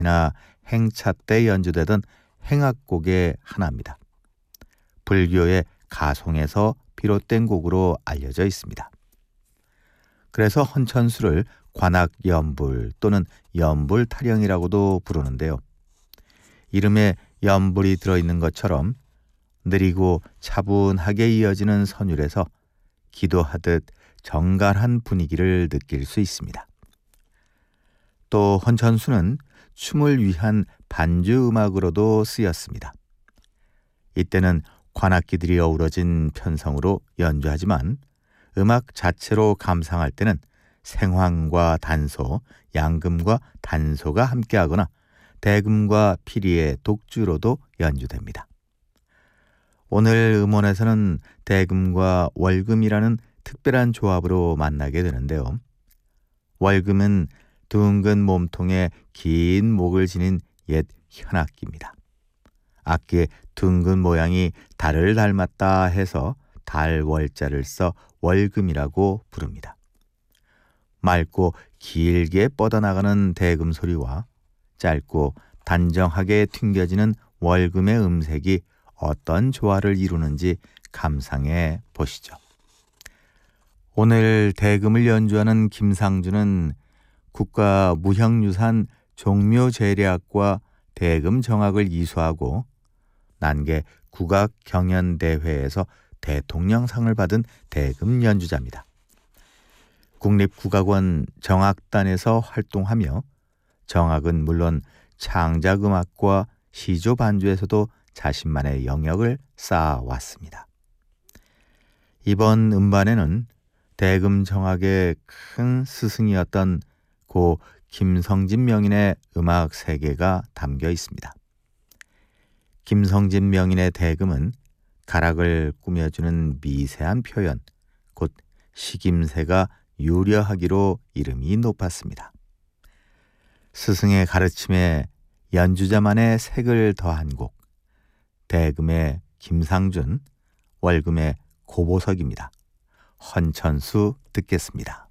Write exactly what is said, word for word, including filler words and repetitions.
행차 때 연주되던 행악곡의 하나입니다. 불교의 가송에서 비롯된 곡으로 알려져 있습니다. 그래서 헌천수를 관악연불 또는 연불타령이라고도 부르는데요. 이름에 연불이 들어있는 것처럼 느리고 차분하게 이어지는 선율에서 기도하듯 정갈한 분위기를 느낄 수 있습니다. 또 헌천수는 춤을 위한 반주 음악으로도 쓰였습니다. 이때는 관악기들이 어우러진 편성으로 연주하지만 음악 자체로 감상할 때는 생황과 단소, 양금과 단소가 함께하거나 대금과 피리의 독주로도 연주됩니다. 오늘 음원에서는 대금과 월금이라는 특별한 조합으로 만나게 되는데요. 월금은 둥근 몸통에 긴 목을 지닌 옛 현악기입니다. 악기의 둥근 모양이 달을 닮았다 해서 달월자를 써 월금이라고 부릅니다. 맑고 길게 뻗어나가는 대금 소리와 짧고 단정하게 튕겨지는 월금의 음색이 어떤 조화를 이루는지 감상해 보시죠. 오늘 대금을 연주하는 김상준은 국가무형유산 종묘재래악과 대금 정악을 이수하고 난계 국악경연대회에서 대통령상을 받은 대금 연주자입니다. 국립국악원 정악단에서 활동하며 정악은 물론 창작음악과 시조반주에서도 자신만의 영역을 쌓아왔습니다. 이번 음반에는 대금 정악의 큰 스승이었던 고 김성진 명인의 음악 세계가 담겨 있습니다. 김성진 명인의 대금은 가락을 꾸며주는 미세한 표현, 곧 식임새가 유려하기로 이름이 높았습니다. 스승의 가르침에 연주자만의 색을 더한 곡, 대금의 김상준, 월금의 고보석입니다. 헌천수 듣겠습니다.